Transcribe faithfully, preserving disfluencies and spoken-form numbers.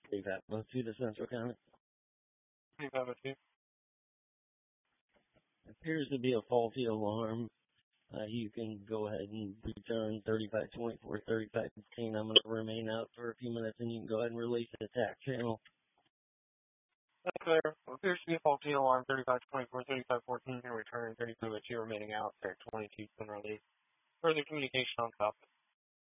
three five oh two to Central County. three five oh two. Appears to be a faulty alarm. Uh, you can go ahead and return thirty-five twenty-four, thirty-five fifteen. I'm going to remain out for a few minutes, and you can go ahead and release the attack channel. That's clear. Appears to be a faulty alarm, thirty-five twenty-four, thirty-five fourteen, and return thirty-five oh two remaining out there, twenty-two, been released. Further communication on topic.